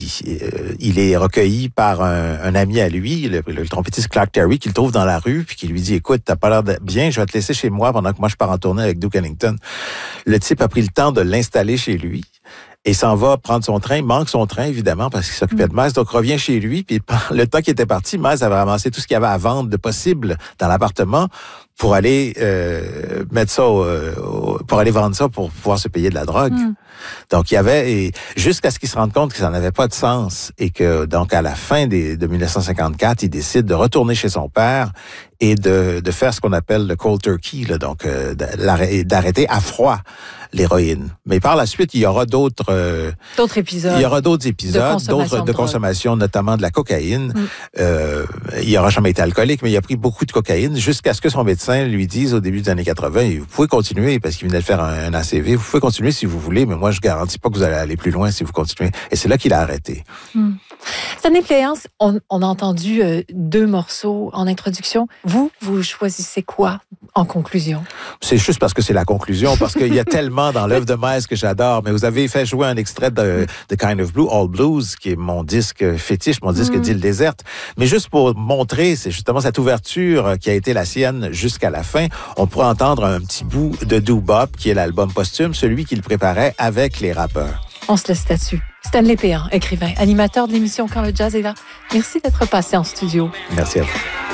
il est recueilli par un ami à lui, le trompettiste Clark Terry, qui le trouve dans la rue, puis qui lui dit, écoute, t'as pas l'air de bien, je vais te laisser chez moi pendant que moi je pars en tournée avec Duke Ellington. Le type a pris le temps de l'installer chez lui. Et s'en va prendre son train, manque son train, évidemment, parce qu'il s'occupait de Miles. Donc, revient chez lui, puis le temps qu'il était parti, Miles avait ramassé tout ce qu'il y avait à vendre de possible dans l'appartement pour aller mettre ça, pour aller vendre ça pour pouvoir se payer de la drogue. Donc, il y avait, et jusqu'à ce qu'il se rende compte que ça n'avait pas de sens et que, donc, à la fin de 1954, il décide de retourner chez son père et de faire ce qu'on appelle le cold turkey, là, donc d'arrêter à froid l'héroïne. Mais par la suite, il y aura d'autres épisodes. Il y aura d'autres épisodes, d'autres de consommation, notamment de la cocaïne. Il n'aura jamais été alcoolique, mais il a pris beaucoup de cocaïne jusqu'à ce que son médecin lui dise au début des années 80, vous pouvez continuer parce qu'il venait de faire un ACV, vous pouvez continuer si vous voulez, mais moi je garantis pas que vous allez aller plus loin si vous continuez. Et c'est là qu'il a arrêté. Stanley Pléance, on a entendu 2 morceaux en introduction. Vous choisissez quoi en conclusion? C'est juste parce que c'est la conclusion, parce qu'il y a tellement dans l'œuvre de Miles que j'adore. Mais vous avez fait jouer un extrait de Kind of Blue, All Blues, qui est mon disque fétiche, mon disque d'Île déserte. Mais juste pour montrer, c'est justement cette ouverture qui a été la sienne jusqu'à la fin. On pourrait entendre un petit bout de Doo Bop, qui est l'album posthume, celui qu'il préparait avec les rappeurs. On se laisse là-dessus. Stanley Péan, écrivain, animateur de l'émission Quand le jazz est là. Merci d'être passé en studio. Merci à vous.